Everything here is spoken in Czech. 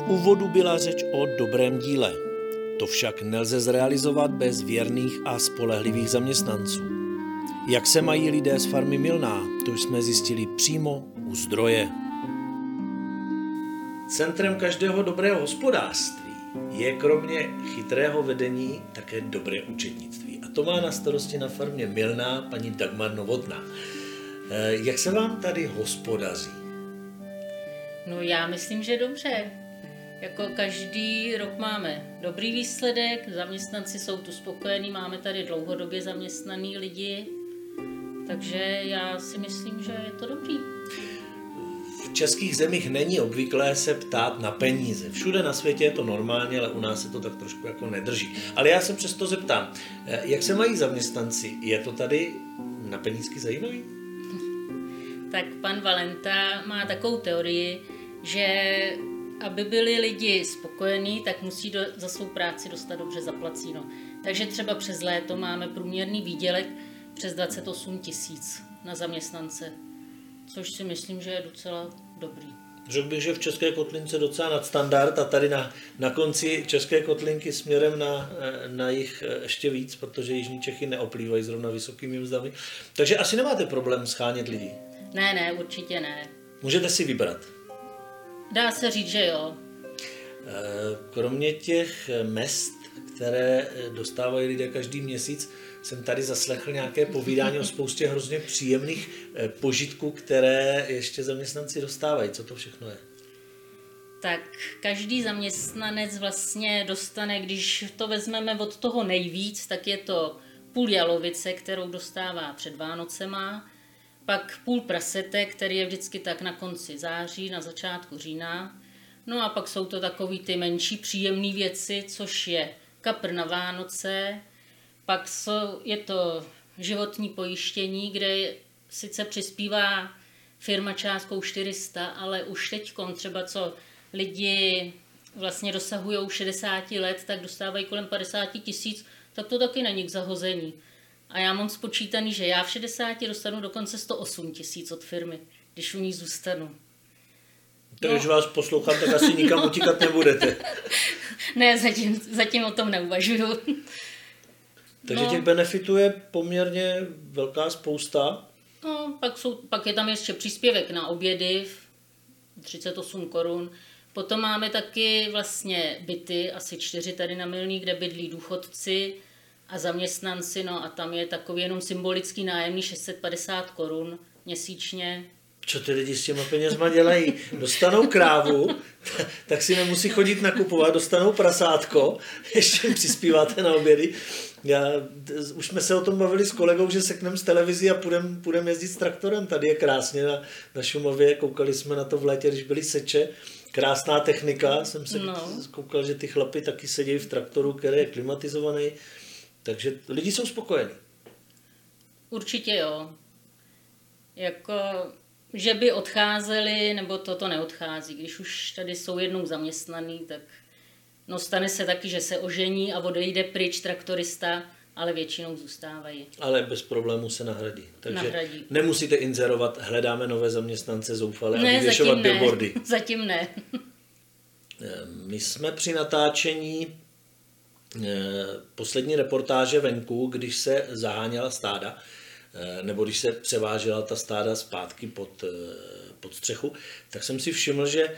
úvodu byla řeč o dobrém díle. To však nelze zrealizovat bez věrných a spolehlivých zaměstnanců. Jak se mají lidé z farmy Milná, to jsme zjistili přímo u zdroje. Centrem každého dobrého hospodářství je kromě chytrého vedení také dobré účetnictví. A to má na starosti na farmě Milná paní Dagmar Novotná. Jak se vám tady hospodaří? No já myslím, že dobře. Jako každý rok máme dobrý výsledek, zaměstnanci jsou tu spokojení, máme tady dlouhodobě zaměstnaný lidi, takže já si myslím, že je to dobrý. V českých zemích není obvyklé se ptát na peníze. Všude na světě je to normálně, ale u nás se to tak trošku jako nedrží. Ale já se přesto zeptám, jak se mají zaměstnanci? Je to tady na penízky zajímavý? Tak pan Valenta má takovou teorii, že aby byli lidi spokojení, tak musí za svou práci dostat dobře zaplaceno. Takže třeba přes léto máme průměrný výdělek přes 28 000 na zaměstnance, což si myslím, že je docela dobrý. Řekl bych, že v České Kotlince docela nadstandard a tady na konci České Kotlinky směrem na jih ještě víc, protože jižní Čechy neoplývají zrovna vysokými mzdami. Takže asi nemáte problém schánět lidi? Ne, určitě ne. Můžete si vybrat? Dá se říct, že jo. Kromě těch mezd, které dostávají lidé každý měsíc, jsem tady zaslechl nějaké povídání o spoustě hrozně příjemných požitků, které ještě zaměstnanci dostávají. Co to všechno je? Tak každý zaměstnanec vlastně dostane, když to vezmeme od toho nejvíc, tak je to půl jalovice, kterou dostává před Vánocema, pak půl prasete, který je vždycky tak na konci září, na začátku října. No a pak jsou to takový ty menší příjemné věci, což je kapr na Vánoce, pak je to životní pojištění, kde sice přispívá firma částkou 400, ale už teďkom třeba co lidi vlastně dosahují 60 let, tak dostávají kolem 50 000, tak to taky není k zahození. A já mám spočítaný, že já v 60 dostanu dokonce 108 000 od firmy, když u ní zůstanu. Když vás poslouchám, tak asi nikam utíkat nebudete. Ne, zatím o tom neuvažuju. Takže těch benefitů je poměrně velká spousta. No, pak je tam ještě příspěvek na obědy, 38 korun. Potom máme taky vlastně byty, asi 4 tady na Milný, kde bydlí důchodci a zaměstnanci, no a tam je takový jenom symbolický nájemný 650 korun měsíčně. Co ty lidi s těma penězma dělají? Dostanou krávu, tak si nemusí chodit nakupovat, dostanou prasátko, ještě jim přispíváte na obědy. Už jsme se o tom bavili s kolegou, že sekneme z televizi a půjdem jezdit s traktorem. Tady je krásně na Šumavě, koukali jsme na to v létě, když byly seče. Krásná technika, jsem se koukal, že ty chlapy taky sedějí v traktoru, který je klimatizovaný. Takže lidi jsou spokojení. Určitě jo. Jako, že by odcházeli, nebo toto neodchází. Když už tady jsou jednou zaměstnaný, tak no stane se taky, že se ožení a odejde pryč traktorista, ale většinou zůstávají. Ale bez problémů se nahradí. Takže nemusíte inzerovat, hledáme nové zaměstnance zoufale a vyvěšovat billboardy. Zatím ne. My jsme při natáčení poslední reportáže venku, když se zaháněla stáda, nebo když se převážela ta stáda zpátky pod střechu, tak jsem si všiml, že